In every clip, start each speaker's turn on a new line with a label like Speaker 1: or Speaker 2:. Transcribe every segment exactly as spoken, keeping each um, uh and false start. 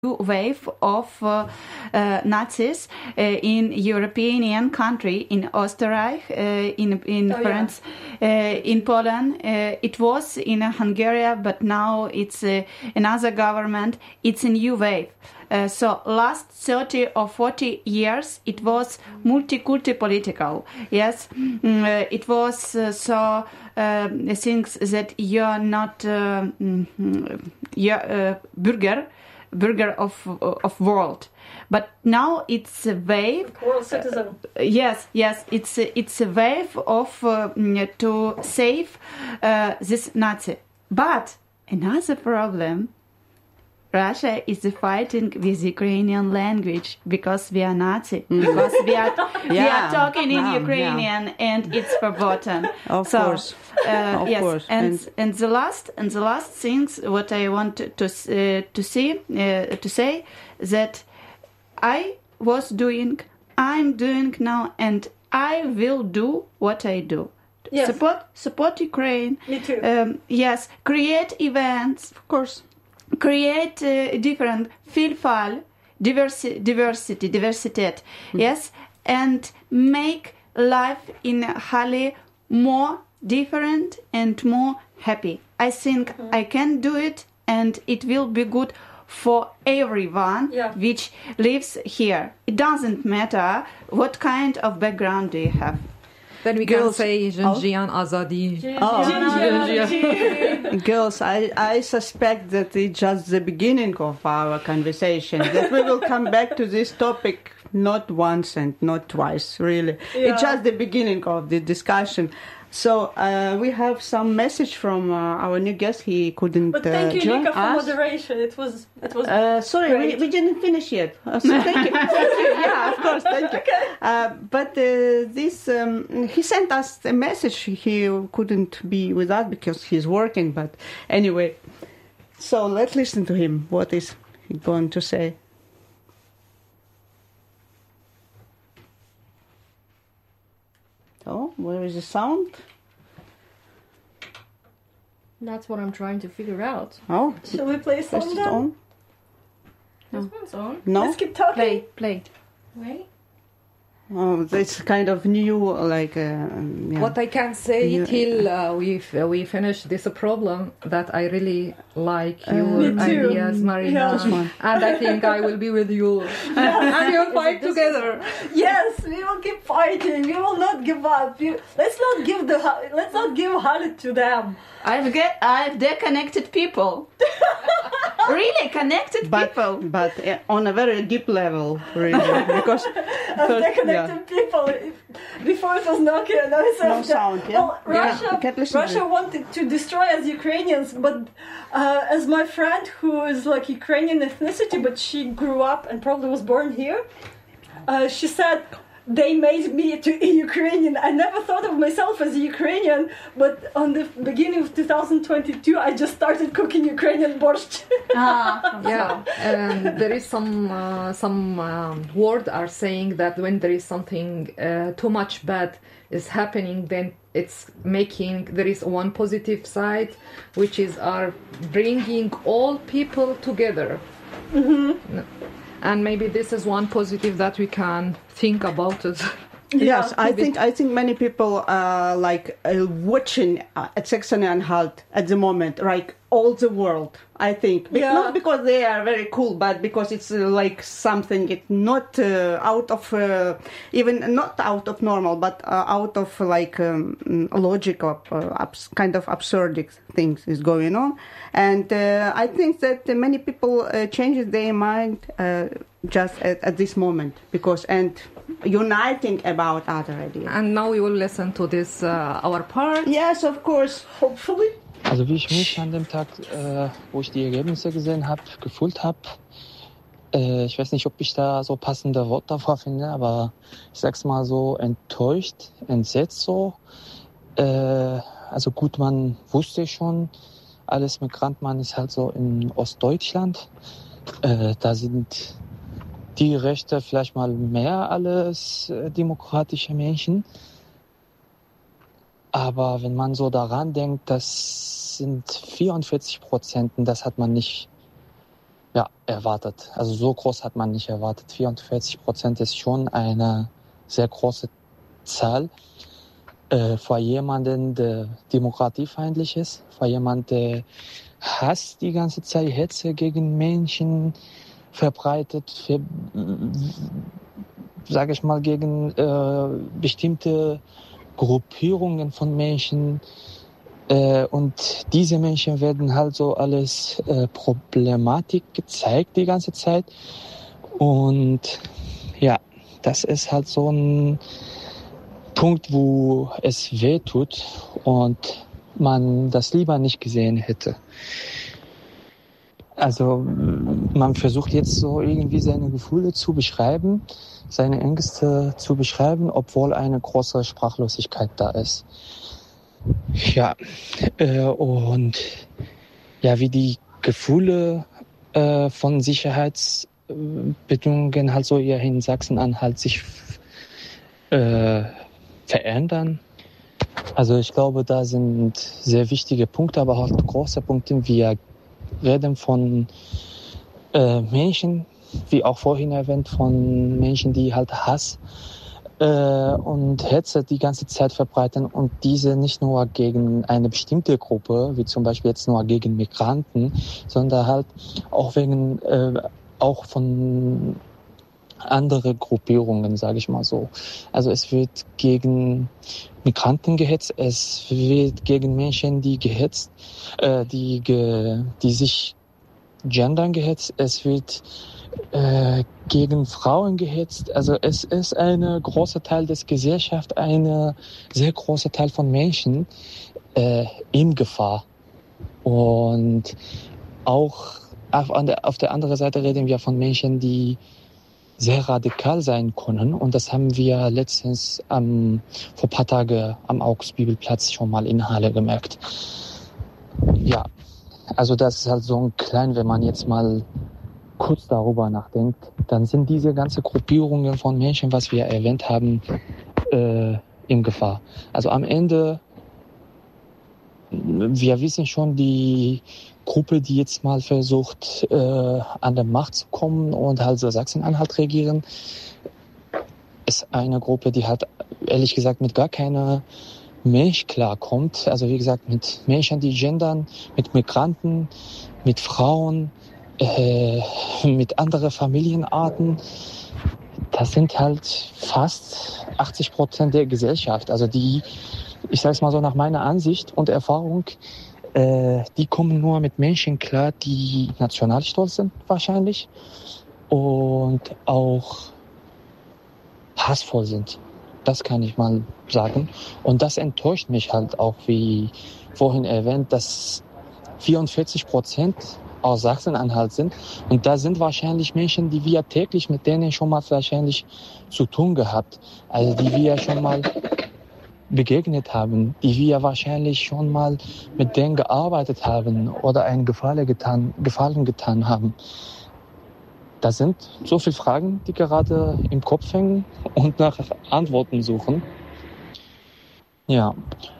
Speaker 1: wave of uh, uh, Nazis uh, in European country, in Österreich, uh, in in oh, France, yeah. uh, in Poland. Uh, it was in uh, Hungary, but now it's uh, another government. It's a new wave. Uh, so last thirty or forty years, it was multi-culti political. Yes, mm, uh, it was uh, so uh, things that you're not uh, mm, you're uh, Bürger. Burger of of world, but now it's a wave.
Speaker 2: World citizen.
Speaker 1: Uh, yes, yes, it's a, it's a wave of uh, to save uh, this Nazi. But another problem. Russia is fighting with Ukrainian language because we are Nazi, mm. because we are yeah. we are talking in yeah, Ukrainian yeah. and it's forgotten.
Speaker 3: Of
Speaker 1: so,
Speaker 3: course,
Speaker 1: uh,
Speaker 3: of
Speaker 1: yes.
Speaker 3: course.
Speaker 1: And,
Speaker 3: and
Speaker 1: and the last and the last things what I want to to, uh, to see uh, to say that I was doing, I'm doing now, and I will do what I do.
Speaker 2: Yes.
Speaker 1: Support support Ukraine.
Speaker 2: Me too.
Speaker 1: Um, yes, create events.
Speaker 3: Of course.
Speaker 1: Create uh, different Vielfalt, diversity, diversity, diversitet, mm. yes, and make life in Halle more different and more happy. I think mm. I can do it, and it will be good for everyone
Speaker 2: yeah.
Speaker 1: which lives here. It doesn't matter what kind of background do you have.
Speaker 4: Then we Girls, can say Jinjian oh. Azadi.
Speaker 3: Oh. Girls, I, I suspect that it's just the beginning of our conversation, that we will come back to this topic not once and not twice, really. Yeah. It's just the beginning of the discussion. So uh, we have some message from uh, our new guest. He couldn't
Speaker 2: But thank
Speaker 3: uh,
Speaker 2: you,
Speaker 3: join
Speaker 2: Nika, for
Speaker 3: us.
Speaker 2: moderation. It was it was.
Speaker 3: Uh, sorry, we, we didn't finish yet. Uh, so thank you, thank you. Yeah, of course, thank you.
Speaker 2: Okay.
Speaker 3: Uh, but uh, this, um, he sent us a message. He couldn't be with us because he's working. But anyway, so let's listen to him. What is he going to say? Oh, where is the sound?
Speaker 5: That's what I'm trying to figure out.
Speaker 3: Oh,
Speaker 2: shall we play a song
Speaker 3: is it
Speaker 2: then?
Speaker 3: on?
Speaker 5: This one's on.
Speaker 3: No.
Speaker 2: Let's keep talking.
Speaker 1: Play, play.
Speaker 5: Wait.
Speaker 3: Oh, it's kind of new, like. Uh, yeah.
Speaker 4: What I can say
Speaker 3: You-
Speaker 4: till uh, we f- we finish this problem, that I really like
Speaker 3: Uh,
Speaker 4: your
Speaker 2: Me too.
Speaker 4: ideas, Marina,
Speaker 2: Yeah.
Speaker 4: and I think I will be with you, and we'll fight together.
Speaker 2: Yes, we will keep fighting. We will not give up. You, let's not give the ha- let's not give Halle to them.
Speaker 1: I've get I've deconnected people. Really connected
Speaker 3: but
Speaker 1: people.
Speaker 3: but uh, on a very deep level, really, because
Speaker 2: Of
Speaker 3: because-
Speaker 2: the connected people. Before it was Nokia, now it's
Speaker 3: No
Speaker 2: after.
Speaker 3: sound, yeah?
Speaker 2: Well,
Speaker 3: Yeah,
Speaker 2: Russia,
Speaker 3: you can't listen to
Speaker 2: Russia
Speaker 3: it.
Speaker 2: wanted to destroy us Ukrainians, but uh, as my friend who is like Ukrainian ethnicity, but she grew up and probably was born here, uh, she said they made me to a Ukrainian. I never thought of myself as a Ukrainian, but on the beginning of two thousand twenty-two, I just started cooking Ukrainian borscht.
Speaker 1: Ah,
Speaker 4: Yeah, and there is some uh, some um, word are saying that when there is something uh, too much bad is happening, then it's making there is one positive side, which is are bringing all people together. Mm-hmm. And maybe this is one positive that we can think about it.
Speaker 3: Yes, I think I think many people are like uh, watching uh, at Saxony-Anhalt at the moment, like all the world. I think Be-
Speaker 2: Yeah.
Speaker 3: not because they are very cool, but because it's uh, like something it not uh, out of uh, even not out of normal, but uh, out of like um, logic of uh, abs- kind of absurd things is going on, and uh, I think that many people uh, change their mind uh, just at, at this moment because and. Uniting about other ideas.
Speaker 4: And now we will listen to this uh, our part.
Speaker 3: Yes, of course.
Speaker 2: Hopefully.
Speaker 6: Also wie ich mich an dem Tag, äh, wo ich die Ergebnisse gesehen habe, gefühlt habe, äh, ich weiß nicht, ob ich da so passende Worte davor finde, aber ich sag's mal so, enttäuscht, entsetzt so. Äh, also gut, man wusste schon, alles Migrantmann ist halt so in Ostdeutschland. Äh, da sind die Rechte vielleicht mal mehr als äh, demokratische Menschen. Aber wenn man so daran denkt, das sind vierundvierzig Prozent, und das hat man nicht ja, erwartet. Also so groß hat man nicht erwartet. vierundvierzig Prozent ist schon eine sehr große Zahl. Äh, für jemanden, der demokratiefeindlich ist, für jemanden, der Hass die ganze Zeit, Hetze gegen Menschen verbreitet, für, sage ich mal, gegen äh, bestimmte Gruppierungen von Menschen. Äh, und diese Menschen werden halt so alles äh, Problematik gezeigt die ganze Zeit. Und ja, das ist halt so ein Punkt, wo es weh tut und man das lieber nicht gesehen hätte. Also man versucht jetzt so irgendwie seine Gefühle zu beschreiben, seine Ängste zu beschreiben, obwohl eine große Sprachlosigkeit da ist. Ja, äh, und ja, wie die Gefühle äh, von Sicherheitsbedingungen halt so hier in Sachsen-Anhalt sich äh, verändern. Also ich glaube, da sind sehr wichtige Punkte, aber auch große Punkte. Wir reden von äh, Menschen, wie auch vorhin erwähnt, von Menschen, die halt Hass äh, und Hetze die ganze Zeit verbreiten und diese nicht nur gegen eine bestimmte Gruppe, wie zum Beispiel jetzt nur gegen Migranten, sondern halt auch wegen äh, auch von andere Gruppierungen, sage ich mal so. Also es wird gegen Migranten gehetzt, es wird gegen Menschen, die gehetzt, äh, die ge, die sich gendern gehetzt, es wird äh, gegen Frauen gehetzt. Also es ist ein großer Teil des Gesellschaft, ein sehr großer Teil von Menschen äh, in Gefahr. Und auch auf, an der, auf der anderen Seite reden wir von Menschen, die sehr radikal sein können. Und das haben wir letztens ähm, vor ein paar Tagen am Augsbibelplatz schon mal in Halle gemerkt. Ja, also das ist halt so ein klein, wenn man jetzt mal kurz darüber nachdenkt, dann sind diese ganzen Gruppierungen von Menschen, was wir erwähnt haben, äh, in Gefahr. Also am Ende, wir wissen schon, die Gruppe, die jetzt mal versucht, äh, an der Macht zu kommen und halt so Sachsen-Anhalt regieren, ist eine Gruppe, die halt ehrlich gesagt mit gar keiner Mensch klarkommt. Also wie gesagt, mit Menschen, die gendern, mit Migranten, mit Frauen, äh, mit anderen Familienarten. Das sind halt fast achtzig Prozent der Gesellschaft. Also die, ich sage es mal so nach meiner Ansicht und Erfahrung, Äh, die kommen nur mit Menschen klar, die nationalstolz sind wahrscheinlich und auch hassvoll sind. Das kann ich mal sagen. Und das enttäuscht mich halt auch, wie vorhin erwähnt, dass vierundvierzig Prozent aus Sachsen-Anhalt sind. Und da sind wahrscheinlich Menschen, die wir täglich mit denen schon mal wahrscheinlich zu tun gehabt. Also die wir schon mal begegnet haben, die wir wahrscheinlich schon mal mit denen gearbeitet haben oder einen Gefallen getan, Gefallen getan haben. Das sind so viele Fragen, die gerade im Kopf hängen und nach Antworten suchen. Ja,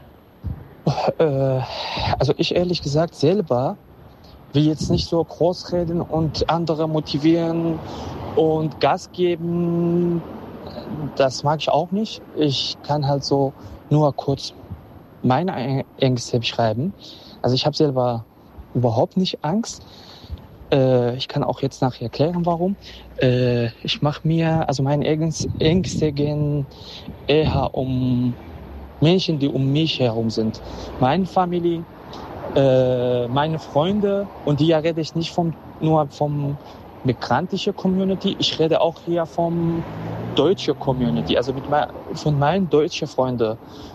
Speaker 6: äh, also ich ehrlich gesagt selber will jetzt nicht so groß reden und andere motivieren und Gas geben. Das mag ich auch nicht. Ich kann halt so nur kurz meine Ängste beschreiben. Also ich habe selber überhaupt nicht Angst. Äh, ich kann auch jetzt nachher erklären, warum. Äh, ich mache mir, also meine Ängste gehen eher um Menschen, die um mich herum sind. Meine Familie, äh, meine Freunde, und hier rede ich nicht vom, nur vom migrantische Community, ich rede auch hier vom deutsche Community, also mit mein, von meinen deutschen Freunden,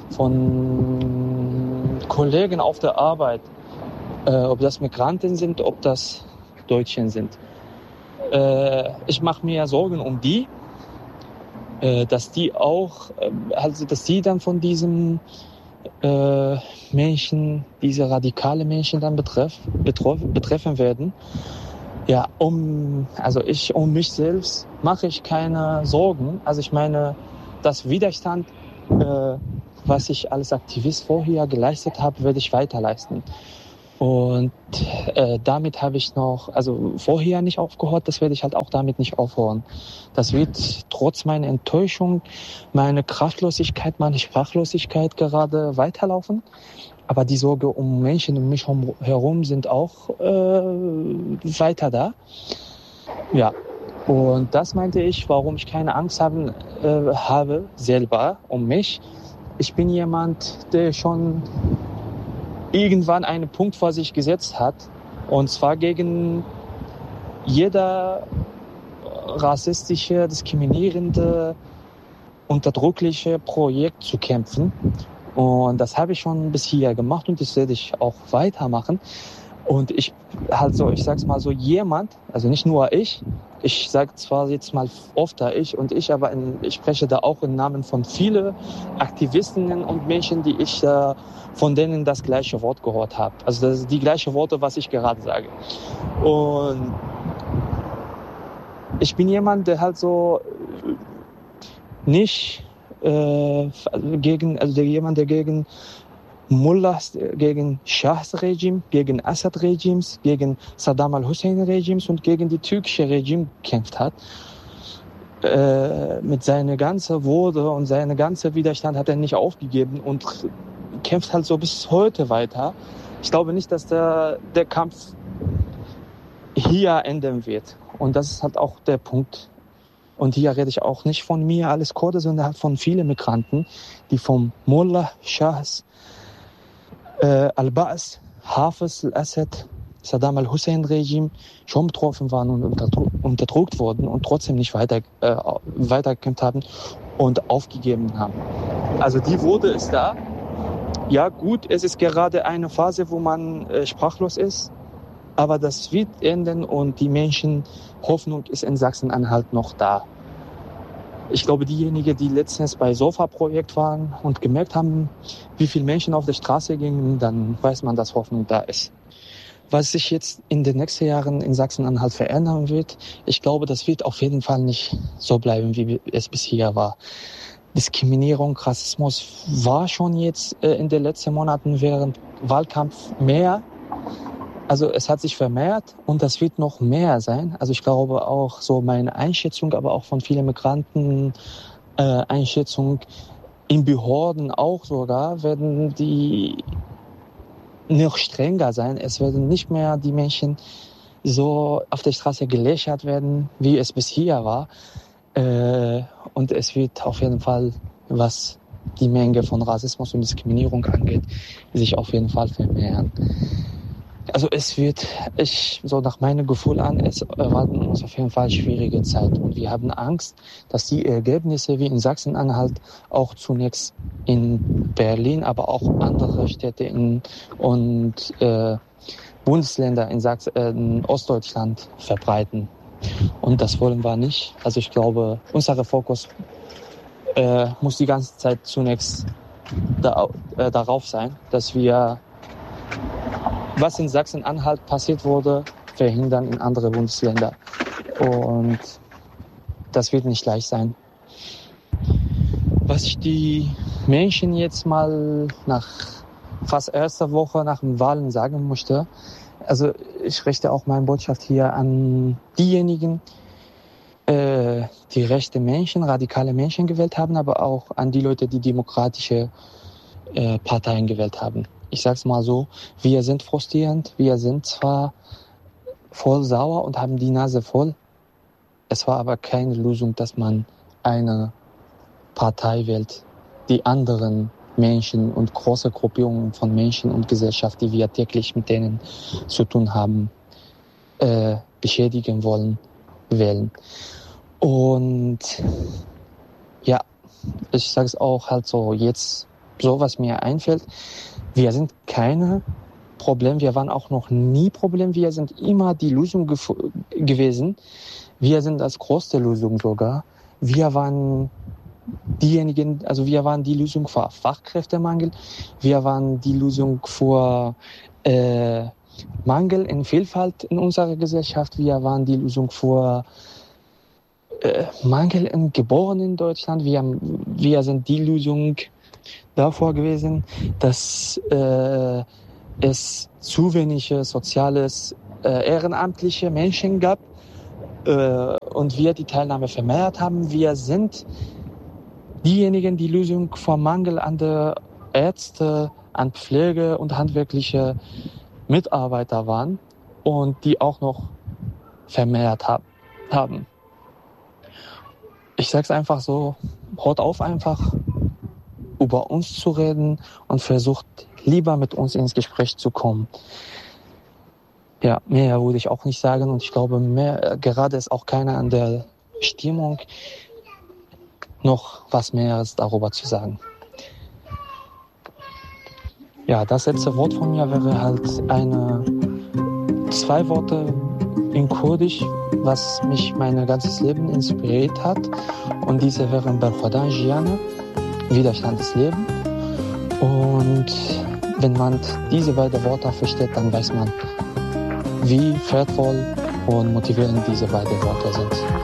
Speaker 6: von Kollegen auf der Arbeit, äh, ob das Migranten sind, ob das Deutschen sind. Äh, ich mache mir Sorgen um die, äh, dass die auch, äh, also dass die dann von diesem äh, Menschen, diese radikale Menschen dann betreff, betroff, betreffen werden. Ja, um, also ich, um mich selbst mache ich keine Sorgen. Also ich meine, das Widerstand, äh, was ich als Aktivist vorher geleistet habe, werde ich weiter leisten. Und äh, damit habe ich noch, also vorher nicht aufgehört, das werde ich halt auch damit nicht aufhören. Das wird trotz meiner Enttäuschung, meine Kraftlosigkeit, meine Sprachlosigkeit gerade weiterlaufen. Aber die Sorge um Menschen um mich herum sind auch äh, weiter da. Ja, und das meinte ich, warum ich keine Angst haben, äh, habe selber um mich. Ich bin jemand, der schon irgendwann einen Punkt vor sich gesetzt hat, und zwar gegen jeder rassistische, diskriminierende, unterdrückliche Projekt zu kämpfen. Und das habe ich schon bis hier gemacht und das werde ich auch weitermachen. Und ich halt so, ich sag's mal so, jemand, also nicht nur ich, ich sage zwar jetzt mal öfter ich und ich, aber in, ich spreche da auch im Namen von vielen Aktivistinnen und Menschen, die ich äh, von denen das gleiche Wort gehört habe. Also das ist die gleiche Worte, was ich gerade sage. Und ich bin jemand, der halt so nicht äh, gegen, also der jemand, der gegen Mullahs, gegen Schahs Regime, gegen Assad Regimes, gegen Saddam al-Hussein Regimes und gegen die türkische Regime gekämpft hat. Äh, mit seiner ganzen Würde und seiner ganze Widerstand hat er nicht aufgegeben und kämpft halt so bis heute weiter. Ich glaube nicht, dass der, der Kampf hier enden wird. Und das ist halt auch der Punkt. Und hier rede ich auch nicht von mir als Kurde, sondern halt von vielen Migranten, die vom Mullah, Schahs, äh, Al-Ba's, Hafiz, Al-Assad, Saddam al-Hussein-Regime schon betroffen waren und unterdrückt, unterdrückt wurden und trotzdem nicht weiter, äh, weitergekämpft haben und aufgegeben haben. Also die Würde ist da. Ja gut, es ist gerade eine Phase, wo man äh, sprachlos ist, aber das wird enden und die Menschen, Hoffnung ist in Sachsen-Anhalt noch da. Ich glaube, diejenigen, die letztens bei Sofa-Projekt waren und gemerkt haben, wie viele Menschen auf der Straße gingen, dann weiß man, dass Hoffnung da ist. Was sich jetzt in den nächsten Jahren in Sachsen-Anhalt verändern wird, ich glaube, das wird auf jeden Fall nicht so bleiben, wie es bisher war. Diskriminierung, Rassismus war schon jetzt äh, in den letzten Monaten während Wahlkampf mehr. Also es hat sich vermehrt und das wird noch mehr sein. Also ich glaube auch so meine Einschätzung, aber auch von vielen Migranten äh, Einschätzung in Behörden auch sogar, werden die noch strenger sein. Es werden nicht mehr die Menschen so auf der Straße gelöchert werden, wie es bisher war. Äh, und es wird auf jeden Fall, was die Menge von Rassismus und Diskriminierung angeht, sich auf jeden Fall vermehren. Also es wird, ich, so nach meinem Gefühl an, es erwarten uns auf jeden Fall schwierige Zeit. Und wir haben Angst, dass die Ergebnisse wie in Sachsen-Anhalt auch zunächst in Berlin, aber auch andere Städte in, und äh, Bundesländer in, Sachs, äh, in Ostdeutschland verbreiten. Und das wollen wir nicht. Also ich glaube, unser Fokus äh, muss die ganze Zeit zunächst da, äh, darauf sein, dass wir, was in Sachsen-Anhalt passiert wurde, verhindern in andere Bundesländer. Und das wird nicht leicht sein. Was ich die Menschen jetzt mal nach fast erster Woche nach den Wahlen sagen möchte, also ich richte auch meine Botschaft hier an diejenigen, äh, die rechte Menschen, radikale Menschen gewählt haben, aber auch an die Leute, die demokratische äh, Parteien gewählt haben. Ich sag's mal so, wir sind frustrierend, wir sind zwar voll sauer und haben die Nase voll, es war aber keine Lösung, dass man eine Partei wählt, die anderen Menschen und große Gruppierungen von Menschen und Gesellschaft, die wir täglich mit denen zu tun haben, äh, beschädigen wollen, wählen. Und ja, ich sage es auch halt so jetzt, so was mir einfällt, wir sind keine Problem, wir waren auch noch nie Problem, wir sind immer die Lösung gef- gewesen. Wir sind das größte Lösung sogar. Wir waren diejenigen, also wir waren die Lösung für Fachkräftemangel, wir waren die Lösung für äh, Mangel in Vielfalt in unserer Gesellschaft, wir waren die Lösung für äh, Mangel in Geborenen in Deutschland, wir, wir sind die Lösung davor gewesen, dass äh, es zu wenige soziales, äh, ehrenamtliche Menschen gab äh, und wir die Teilnahme vermehrt haben. Wir sind diejenigen, die Lösung vom Mangel an der Ärzte, an Pflege und handwerkliche Mitarbeiter waren und die auch noch vermehrt hab, haben. Ich sag's einfach so, hört auf einfach über uns zu reden und versucht lieber mit uns ins Gespräch zu kommen. Ja, mehr würde ich auch nicht sagen und ich glaube, mehr, gerade ist auch keiner an der Stimmung, noch was Mehres darüber zu sagen. Ja, das letzte Wort von mir wäre halt eine, zwei Worte in Kurdisch, was mich mein ganzes Leben inspiriert hat. Und diese wären Berkhodan Jiane, Widerstand des Lebens. Und wenn man diese beiden Worte versteht, dann weiß man, wie wertvoll und motivierend diese beiden Worte sind.